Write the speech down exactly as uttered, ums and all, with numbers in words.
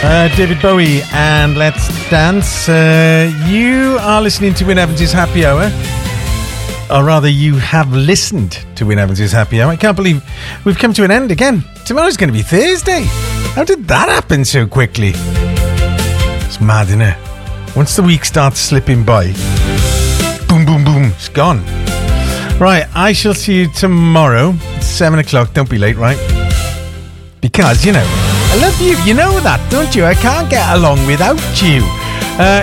Uh, David Bowie and Let's Dance. Uh, you are listening to Wyn Evans' Happy Hour. Or rather, you have listened to Wyn Evans' Happy Hour. I can't believe we've come to an end again. Tomorrow's going to be Thursday. How did that happen so quickly? It's mad, isn't it? Once the week starts slipping by, boom, boom, boom, it's gone. Right, I shall see you tomorrow. It's seven o'clock. Don't be late, right? Because, you know, I love you. You know that, don't you? I can't get along without you.